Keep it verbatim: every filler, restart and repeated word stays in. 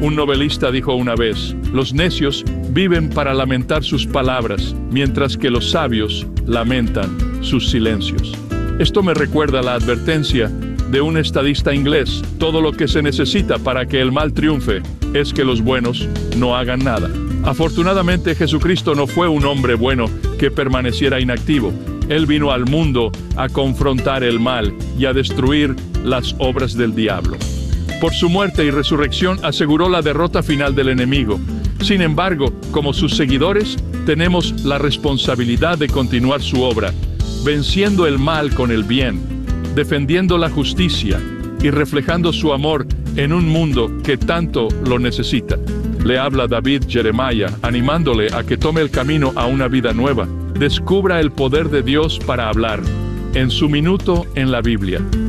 Un novelista dijo una vez: los necios viven para lamentar sus palabras, mientras que los sabios lamentan sus silencios. Esto me recuerda la advertencia de un estadista inglés: todo lo que se necesita para que el mal triunfe es que los buenos no hagan nada. Afortunadamente, Jesucristo no fue un hombre bueno que permaneciera inactivo. Él vino al mundo a confrontar el mal y a destruir las obras del diablo. Por su muerte y resurrección aseguró la derrota final del enemigo. Sin embargo, como sus seguidores, tenemos la responsabilidad de continuar su obra, venciendo el mal con el bien, defendiendo la justicia y reflejando su amor en un mundo que tanto lo necesita. Le habla David Jeremiah, animándole a que tome el camino a una vida nueva. Descubra el poder de Dios para hablar, en su minuto en la Biblia.